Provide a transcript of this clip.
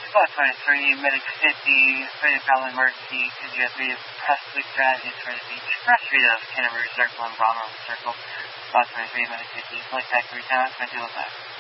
Spot 23, medic 50, ready to call emergency, could you please press quick strategies for the beach? Press 3 of Canterbury Circle and Brommer Circle. Spot 23, medic 50, flight tech 3 times, 22 back.